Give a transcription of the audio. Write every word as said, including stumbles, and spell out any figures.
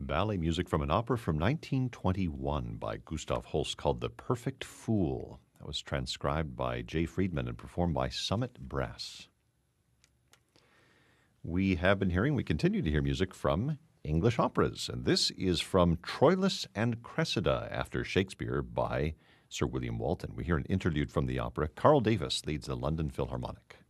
Ballet music from an opera from nineteen twenty-one by Gustav Holst called The Perfect Fool. That was transcribed by Jay Friedman and performed by Summit Brass. We have been hearing, we continue to hear music from English operas, and this is from Troilus and Cressida after Shakespeare by Sir William Walton. We hear an interlude from the opera. Carl Davis leads the London Philharmonic.